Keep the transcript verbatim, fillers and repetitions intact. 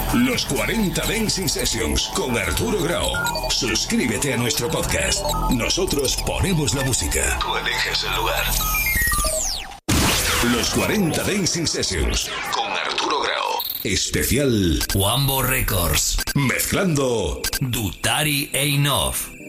Los cuarenta Dancing Sessions con Arturo Grau. Suscríbete a nuestro podcast. Nosotros ponemos la música. Tú eliges el lugar. Los cuarenta Dancing Sessions con Arturo Grau. Especial Wambo Records. Mezclando Dutari e Inoff.